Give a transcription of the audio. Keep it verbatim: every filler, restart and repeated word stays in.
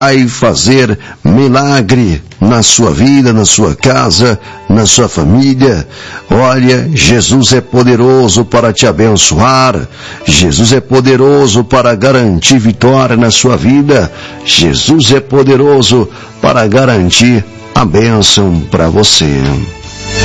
vai fazer milagre na sua vida, na sua casa, na sua família. Olha, Jesus é poderoso para te abençoar. Jesus é poderoso para garantir vitória na sua vida. Jesus é poderoso para garantir a bênção para você.